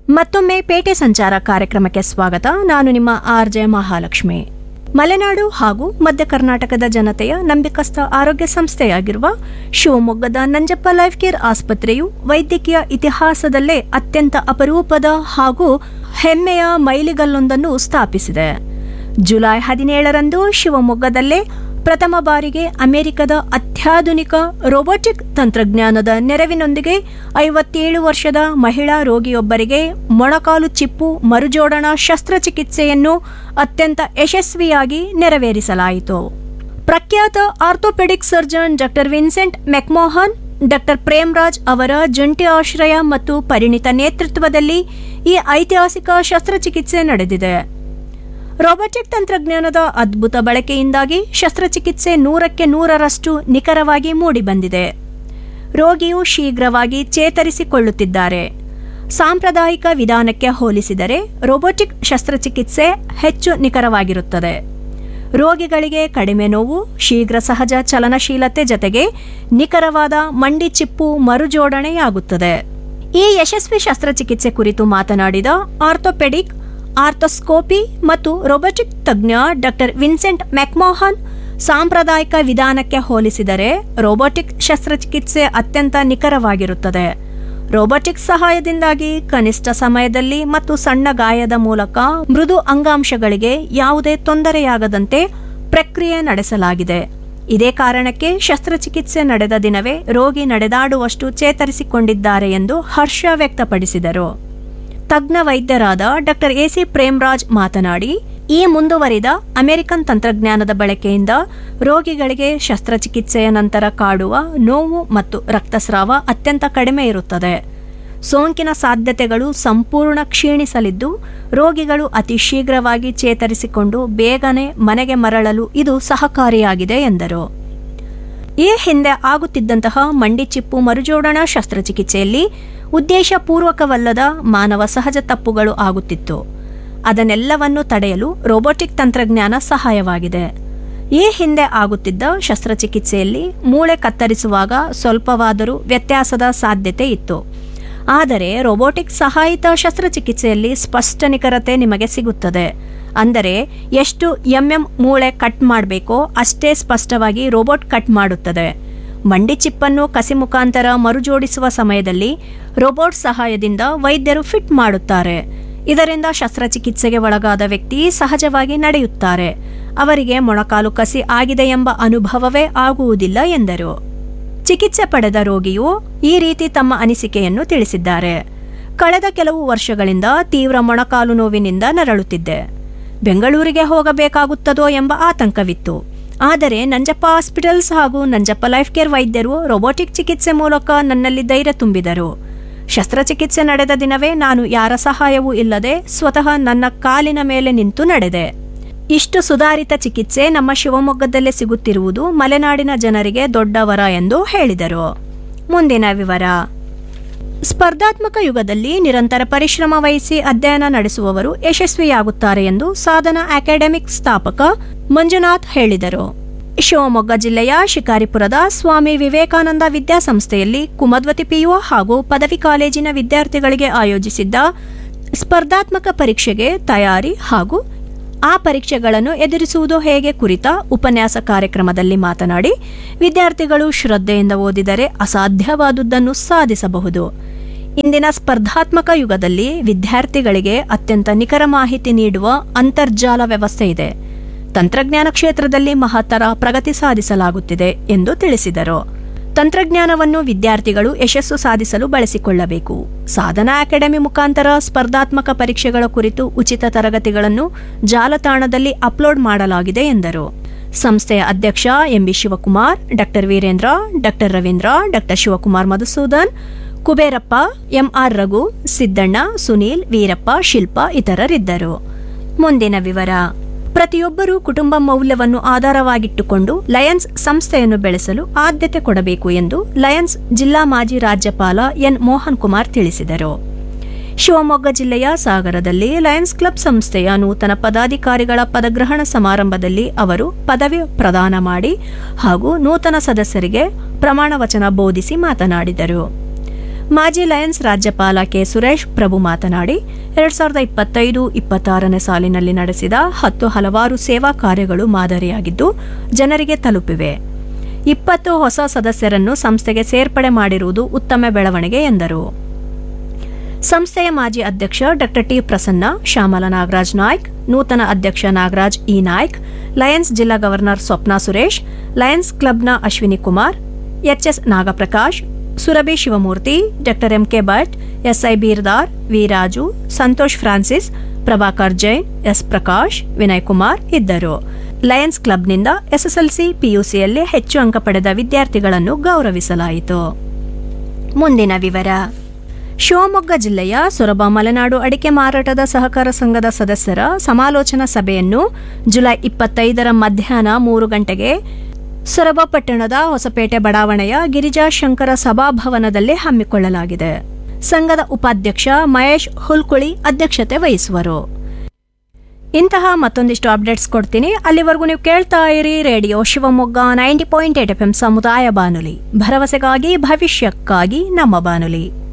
ಮತ್ತೊಮ್ಮೆ ಪೇಟೆ ಸಂಚಾರ ಕಾರ್ಯಕ್ರಮಕ್ಕೆ ಸ್ವಾಗತ. ನಾನು ನಿಮ್ಮ ಆರ್ಜೆ ಮಹಾಲಕ್ಷ್ಮಿ. ಮಲೆನಾಡು ಹಾಗೂ ಮಧ್ಯ ಕರ್ನಾಟಕದ ಜನತೆಯ ನಂಬಿಕಸ್ಥ ಆರೋಗ್ಯ ಸಂಸ್ಥೆಯಾಗಿರುವ ಶಿವಮೊಗ್ಗದ ನಂಜಪ್ಪ ಲೈಫ್ ಕೇರ್ ಆಸ್ಪತ್ರೆಯು ವೈದ್ಯಕೀಯ ಇತಿಹಾಸದಲ್ಲೇ ಅತ್ಯಂತ ಅಪರೂಪದ ಹಾಗೂ ಹೆಮ್ಮೆಯ ಮೈಲಿಗಲ್ಲೊಂದನ್ನು ಸ್ಥಾಪಿಸಿದೆ. ಜುಲೈ 17ರಂದು ಶಿವಮೊಗ್ಗದಲ್ಲೇ ಪ್ರಥಮ ಬಾರಿಗೆ ಅಮೆರಿಕದ ಅತ್ಯಾಧುನಿಕ ರೋಬೋಟಿಕ್ ತಂತ್ರಜ್ಞಾನದ ನೆರವಿನೊಂದಿಗೆ 57 ವರ್ಷದ ಮಹಿಳಾ ರೋಗಿಯೊಬ್ಬರಿಗೆ ಮೊಣಕಾಲು ಚಿಪ್ಪು ಮರುಜೋಡಣಾ ಶಸ್ತ್ರಚಿಕಿತ್ಸೆಯನ್ನು ಅತ್ಯಂತ ಯಶಸ್ವಿಯಾಗಿ ನೆರವೇರಿಸಲಾಯಿತು. ಪ್ರಖ್ಯಾತ orthopaedic surgeon doctor Vincent ಮೆಕ್ಮೋಹನ್, doctor Premraj ಅವರ ಜಂಟಿ ಆಶ್ರಯ ಮತ್ತು ಪರಿಣಿತ ನೇತೃತ್ವದಲ್ಲಿ ಈ ಐತಿಹಾಸಿಕ ಶಸ್ತ್ರಚಿಕಿತ್ಸೆ ನಡೆದಿದೆ. ರೋಬೋಟಿಕ್ ತಂತ್ರಜ್ಞಾನದ ಅದ್ಭುತ ಬಳಕೆಯಿಂದಾಗಿ ಶಸ್ತ್ರಚಿಕಿತ್ಸೆ 100% ನಿಖರವಾಗಿ ಮೂಡಿಬಂದಿದೆ. ರೋಗಿಯು ಶೀಘ್ರವಾಗಿ ಚೇತರಿಸಿಕೊಳ್ಳುತ್ತಿದ್ದಾರೆ. ಸಾಂಪ್ರದಾಯಿಕ ವಿಧಾನಕ್ಕೆ ಹೋಲಿಸಿದರೆ ರೋಬೋಟಿಕ್ ಶಸ್ತ್ರಚಿಕಿತ್ಸೆ ಹೆಚ್ಚು ನಿಖರವಾಗಿರುತ್ತದೆ. ರೋಗಿಗಳಿಗೆ ಕಡಿಮೆ ನೋವು, ಶೀಘ್ರ ಸಹಜ ಚಲನಶೀಲತೆ ಜತೆಗೆ ನಿಖರವಾದ ಮಂಡಿ ಚಿಪ್ಪು ಮರುಜೋಡಣೆಯಾಗುತ್ತದೆ. ಈ ಯಶಸ್ವಿ ಶಸ್ತ್ರಚಿಕಿತ್ಸೆ ಕುರಿತು ಮಾತನಾಡಿದ ಆರ್ಥೋಪೆಡಿಕ್, ಆರ್ಥೋಸ್ಕೋಪಿ ಮತ್ತು ರೋಬೋಟಿಕ್ ತಜ್ಞ ಡಾಕ್ಟರ್ ವಿನ್ಸೆಂಟ್ ಮೆಕ್ಮೋಹನ್, ಸಾಂಪ್ರದಾಯಿಕ ವಿಧಾನಕ್ಕೆ ಹೋಲಿಸಿದರೆ ರೋಬೋಟಿಕ್ ಶಸ್ತ್ರಚಿಕಿತ್ಸೆ ಅತ್ಯಂತ ನಿಖರವಾಗಿರುತ್ತದೆ. ರೋಬೋಟಿಕ್ ಸಹಾಯದಿಂದಾಗಿ ಕನಿಷ್ಠ ಸಮಯದಲ್ಲಿ ಮತ್ತು ಸಣ್ಣ ಗಾಯದ ಮೂಲಕ ಮೃದು ಅಂಗಾಂಶಗಳಿಗೆ ಯಾವುದೇ ತೊಂದರೆಯಾಗದಂತೆ ಪ್ರಕ್ರಿಯೆ ನಡೆಸಲಾಗಿದೆ. ಇದೇ ಕಾರಣಕ್ಕೆ ಶಸ್ತ್ರಚಿಕಿತ್ಸೆ ನಡೆದ ದಿನವೇ ರೋಗಿ ನಡೆದಾಡುವಷ್ಟು ಚೇತರಿಸಿಕೊಂಡಿದ್ದಾರೆ ಎಂದು ಹರ್ಷ ವ್ಯಕ್ತಪಡಿಸಿದರು. ತಜ್ಞ ವೈದ್ಯರಾದ ಡಾಕ್ಟರ್ ಎಸಿ ಪ್ರೇಮ್ರಾಜ್ ಮಾತನಾಡಿ, ಈ ಮುಂದುವರಿದ ಅಮೆರಿಕನ್ ತಂತ್ರಜ್ಞಾನದ ಬಳಕೆಯಿಂದ ರೋಗಿಗಳಿಗೆ ಶಸ್ತ್ರಚಿಕಿತ್ಸೆಯ ನಂತರ ಕಾಡುವ ನೋವು ಮತ್ತು ರಕ್ತಸ್ರಾವ ಅತ್ಯಂತ ಕಡಿಮೆ ಇರುತ್ತದೆ. ಸೋಂಕಿನ ಸಾಧ್ಯತೆಗಳು ಸಂಪೂರ್ಣ ಕ್ಷೀಣಿಸಲಿದ್ದು ರೋಗಿಗಳು ಅತಿ ಶೀಘ್ರವಾಗಿ ಚೇತರಿಸಿಕೊಂಡು ಬೇಗನೆ ಮನೆಗೆ ಮರಳಲು ಇದು ಸಹಕಾರಿಯಾಗಿದೆ ಎಂದರು. ಈ ಹಿಂದೆ ಆಗುತ್ತಿದ್ದಂತಹ ಮಂಡಿ ಚಿಪ್ಪು ಮರುಜೋಡಣಾ ಶಸ್ತ್ರಚಿಕಿತ್ಸೆಯಲ್ಲಿ ಉದ್ದೇಶಪೂರ್ವಕವಲ್ಲದ ಮಾನವ ಸಹಜ ತಪ್ಪುಗಳು ಆಗುತ್ತಿತ್ತು. ಅದನ್ನೆಲ್ಲವನ್ನು ತಡೆಯಲು ರೋಬೋಟಿಕ್ ತಂತ್ರಜ್ಞಾನ ಸಹಾಯವಾಗಿದೆ. ಈ ಹಿಂದೆ ಆಗುತ್ತಿದ್ದ ಶಸ್ತ್ರಚಿಕಿತ್ಸೆಯಲ್ಲಿ ಮೂಳೆ ಕತ್ತರಿಸುವಾಗ ಸ್ವಲ್ಪವಾದರೂ ವ್ಯತ್ಯಾಸದ ಸಾಧ್ಯತೆ ಇತ್ತು. ಆದರೆ ರೋಬೋಟಿಕ್ ಸಹಾಯಿತ ಶಸ್ತ್ರಚಿಕಿತ್ಸೆಯಲ್ಲಿ ಸ್ಪಷ್ಟ ನಿಖರತೆ ನಿಮಗೆ ಸಿಗುತ್ತದೆ. ಅಂದರೆ ಎಷ್ಟು ಮೂಳೆ ಕಟ್ ಮಾಡಬೇಕೋ ಅಷ್ಟೇ ಸ್ಪಷ್ಟವಾಗಿ ರೋಬೋಟ್ ಕಟ್ ಮಾಡುತ್ತದೆ. ಮಂಡಿ ಚಿಪ್ಪನ್ನು ಕಸಿ ಮುಖಾಂತರ ಮರುಜೋಡಿಸುವ ಸಮಯದಲ್ಲಿ ರೋಬೋಟ್ ಸಹಾಯದಿಂದ ವೈದ್ಯರು ಫಿಟ್ ಮಾಡುತ್ತಾರೆ. ಇದರಿಂದ ಶಸ್ತ್ರಚಿಕಿತ್ಸೆಗೆ ಒಳಗಾದ ವ್ಯಕ್ತಿ ಸಹಜವಾಗಿ ನಡೆಯುತ್ತಾರೆ. ಅವರಿಗೆ ಮೊಣಕಾಲು ಕಸಿ ಆಗಿದೆ ಎಂಬ ಅನುಭವವೇ ಆಗುವುದಿಲ್ಲ ಎಂದರು. ಚಿಕಿತ್ಸೆ ಪಡೆದ ರೋಗಿಯು ಈ ರೀತಿ ತಮ್ಮ ಅನಿಸಿಕೆಯನ್ನು ತಿಳಿಸಿದ್ದಾರೆ. ಕಳೆದ ಕೆಲವು ವರ್ಷಗಳಿಂದ ತೀವ್ರ ಮೊಣಕಾಲು ನೋವಿನಿಂದ ನರಳುತ್ತಿದ್ದೆ. ಬೆಂಗಳೂರಿಗೆ ಹೋಗಬೇಕಾಗುತ್ತದೋ ಎಂಬ ಆತಂಕವಿತ್ತು. ಆದರೆ ನಂಜಪ್ಪ ಹಾಸ್ಪಿಟಲ್ಸ್ ಹಾಗೂ ನಂಜಪ್ಪ ಲೈಫ್ ಕೇರ್ ವೈದ್ಯರು ರೋಬೋಟಿಕ್ ಚಿಕಿತ್ಸೆ ಮೂಲಕ ನನ್ನಲ್ಲಿ ಧೈರ್ಯ ತುಂಬಿದರು. ಶಸ್ತ್ರಚಿಕಿತ್ಸೆ ನಡೆದ ದಿನವೇ ನಾನು ಯಾರ ಸಹಾಯವೂ ಇಲ್ಲದೆ ಸ್ವತಃ ನನ್ನ ಕಾಲಿನ ಮೇಲೆ ನಿಂತು ನಡೆದೆ. ಇಷ್ಟು ಸುಧಾರಿತ ಚಿಕಿತ್ಸೆ ನಮ್ಮ ಶಿವಮೊಗ್ಗದಲ್ಲೇ ಸಿಗುತ್ತಿರುವುದು ಮಲೆನಾಡಿನ ಜನರಿಗೆ ದೊಡ್ಡ ವರ ಎಂದು ಹೇಳಿದರು. ಮುಂದಿನ ವಿವರ. ಸ್ಪರ್ಧಾತ್ಮಕ ಯುಗದಲ್ಲಿ ನಿರಂತರ ಪರಿಶ್ರಮ ವಹಿಸಿ ಅಧ್ಯಯನ ನಡೆಸುವವರು ಯಶಸ್ವಿಯಾಗುತ್ತಾರೆ ಎಂದು ಸಾಧನಾ ಅಕಾಡೆಮಿಕ್ ಸ್ಥಾಪಕ ಮಂಜುನಾಥ್ ಹೇಳಿದರು. ಶಿವಮೊಗ್ಗ ಜಿಲ್ಲೆಯ ಶಿಕಾರಿಪುರದ ಸ್ವಾಮಿ ವಿವೇಕಾನಂದ ವಿದ್ಯಾಸಂಸ್ಥೆಯಲ್ಲಿ ಕುಮದ್ವತಿ ಪಿಯು ಹಾಗೂ ಪದವಿ ಕಾಲೇಜಿನ ವಿದ್ಯಾರ್ಥಿಗಳಿಗೆ ಆಯೋಜಿಸಿದ್ದ ಸ್ಪರ್ಧಾತ್ಮಕ ಪರೀಕ್ಷೆಗೆ ತಯಾರಿ ಹಾಗೂ ಆ ಪರೀಕ್ಷೆಗಳನ್ನು ಎದುರಿಸುವುದು ಹೇಗೆ ಕುರಿತ ಉಪನ್ಯಾಸ ಕಾರ್ಯಕ್ರಮದಲ್ಲಿ ಮಾತನಾಡಿ, ವಿದ್ಯಾರ್ಥಿಗಳು ಶ್ರದ್ಧೆಯಿಂದ ಓದಿದರೆ ಅಸಾಧ್ಯವಾದುದನ್ನು ಸಾಧಿಸಬಹುದು. ಇಂದಿನ ಸ್ಪರ್ಧಾತ್ಮಕ ಯುಗದಲ್ಲಿ ವಿದ್ಯಾರ್ಥಿಗಳಿಗೆ ಅತ್ಯಂತ ನಿಖರ ಮಾಹಿತಿ ನೀಡುವ ಅಂತರ್ಜಾಲ ವ್ಯವಸ್ಥೆ ಇದೆ. ತಂತ್ರಜ್ಞಾನ ಕ್ಷೇತ್ರದಲ್ಲಿ ಮಹತ್ತರ ಪ್ರಗತಿ ಸಾಧಿಸಲಾಗುತ್ತಿದೆ ಎಂದು ತಿಳಿಸಿದರು. ತಂತ್ರಜ್ಞಾನವನ್ನು ವಿದ್ಯಾರ್ಥಿಗಳು ಯಶಸ್ಸು ಸಾಧಿಸಲು ಬಳಸಿಕೊಳ್ಳಬೇಕು. ಸಾಧನಾ ಅಕಾಡೆಮಿ ಮುಖಾಂತರ ಸ್ಪರ್ಧಾತ್ಮಕ ಪರೀಕ್ಷೆಗಳ ಕುರಿತು ಉಚಿತ ತರಗತಿಗಳನ್ನು ಜಾಲತಾಣದಲ್ಲಿ ಅಪ್ಲೋಡ್ ಮಾಡಲಾಗಿದೆ ಎಂದರು. ಸಂಸ್ಥೆಯ ಅಧ್ಯಕ್ಷ MB Shivakumar, doctor Veerendra, doctor Ravindra, doctor Shivakumar Madhusudan, Kuberappa, M R Raghu, Siddanna, Sunil, Veerappa, ಶಿಲ್ಪ ಇತರರಿದ್ದರು. ಮುಂದಿನ ವಿವರ. ಪ್ರತಿಯೊಬ್ಬರೂ ಕುಟುಂಬ ಮೌಲ್ಯವನ್ನು ಆಧಾರವಾಗಿಟ್ಟುಕೊಂಡು ಲಯನ್ಸ್ ಸಂಸ್ಥೆಯನ್ನು ಬೆಳೆಸಲು ಆದ್ಯತೆ ಕೊಡಬೇಕು ಎಂದು ಲಯನ್ಸ್ ಜಿಲ್ಲಾ ಮಾಜಿ ರಾಜ್ಯಪಾಲ ಎನ್ ಮೋಹನ್ ಕುಮಾರ್ ತಿಳಿಸಿದರು. ಶಿವಮೊಗ್ಗ ಜಿಲ್ಲೆಯ ಸಾಗರದಲ್ಲಿ ಲಯನ್ಸ್ ಕ್ಲಬ್ ಸಂಸ್ಥೆಯ ನೂತನ ಪದಾಧಿಕಾರಿಗಳ ಪದಗ್ರಹಣ ಸಮಾರಂಭದಲ್ಲಿ ಅವರು ಪದವಿ ಪ್ರದಾನ ಮಾಡಿ ಹಾಗೂ ನೂತನ ಸದಸ್ಯರಿಗೆ ಪ್ರಮಾಣ ವಚನ ಬೋಧಿಸಿ ಮಾತನಾಡಿದರು. ಮಾಜಿ ಲಯನ್ಸ್ ರಾಜ್ಯಪಾಲ ಕೆ ಸುರೇಶ್ ಪ್ರಭು ಮಾತನಾಡಿ 2025-26ನೇ ಸಾಲಿನಲ್ಲಿ ನಡೆಸಿದ 10 ಹಲವಾರು ಸೇವಾ ಕಾರ್ಯಗಳು ಮಾದರಿಯಾಗಿದ್ದು ಜನರಿಗೆ ತಲುಪಿವೆ. 20 ಹೊಸ ಸದಸ್ಯರನ್ನು ಸಂಸ್ಥೆಗೆ ಸೇರ್ಪಡೆ ಮಾಡಿರುವುದು ಉತ್ತಮ ಬೆಳವಣಿಗೆ ಎಂದರು. ಸಂಸ್ಥೆಯ ಮಾಜಿ ಅಧ್ಯಕ್ಷ ಡಾ ಟಿ ಪ್ರಸನ್ನ, ಶ್ಯಾಮಲ ನಾಗರಾಜ್ ನಾಯ್ಕ್, ನೂತನ ಅಧ್ಯಕ್ಷ ನಾಗರಾಜ್ ಇ ನಾಯ್ಕ್, ಲಯನ್ಸ್ ಜಿಲ್ಲಾ ಗವರ್ನರ್ ಸ್ವಪ್ನಾ ಸುರೇಶ್, ಲಯನ್ಸ್ ಕ್ಲಬ್ನ ಅಶ್ವಿನಿ ಕುಮಾರ್, ಎಚ್ಎಸ್ ನಾಗಪ್ರಕಾಶ್, ಸುರಭಿ ಶಿವಮೂರ್ತಿ, ಡಾ MK Bhat, SI ಬೀರ್ದಾರ್, V Raju, Santosh Francis, Prabhakar Jain, S Prakash, Vinay Kumar ಇದ್ದರು. ಲಯನ್ಸ್ ಕ್ಲಬ್ನಿಂದ ಎಸ್ಎಸ್ಎಲ್ಸಿ ಪಿಯುಸಿಯಲ್ಲಿ ಹೆಚ್ಚು ಅಂಕ ಪಡೆದ ವಿದ್ಯಾರ್ಥಿಗಳನ್ನು ಗೌರವಿಸಲಾಯಿತು. ಮುಂದಿನ ವಿವರ. ಶಿವಮೊಗ್ಗ ಜಿಲ್ಲೆಯ ಸೊರಬ ಮಲೆನಾಡು ಅಡಿಕೆ ಮಾರಾಟದ ಸಹಕಾರ ಸಂಘದ ಸದಸ್ಯರ ಸಮಾಲೋಚನಾ ಸಭೆಯನ್ನು ಜುಲೈ 25ರ ಮಧ್ಯಾಹ್ನ 3 ಗಂಟೆಗೆ ಸೊರಬ ಪಟ್ಟಣದ ಹೊಸಪೇಟೆ ಬಡಾವಣೆಯ ಗಿರಿಜಾಶಂಕರ ಸಭಾಭವನದಲ್ಲಿ ಹಮ್ಮಿಕೊಳ್ಳಲಾಗಿದೆ. ಸಂಘದ ಉಪಾಧ್ಯಕ್ಷ ಮಹೇಶ್ ಹುಲ್ಕುಳಿ ಅಧ್ಯಕ್ಷತೆ ವಹಿಸುವರು. ಇಂತಹ ಮತ್ತೊಂದಿಷ್ಟು ಅಪ್ಡೇಟ್ಸ್ ಕೊಡ್ತೀನಿ. ಅಲ್ಲಿವರೆಗೂ ನೀವು ಕೇಳ್ತಾ ಇರಿ ರೇಡಿಯೋ ಶಿವಮೊಗ್ಗ 90.8 FM ಸಮುದಾಯ ಬಾನುಲಿ, ಭರವಸೆಗಾಗಿ ಭವಿಷ್ಯಕ್ಕಾಗಿ ನಮ್ಮ ಬಾನುಲಿ.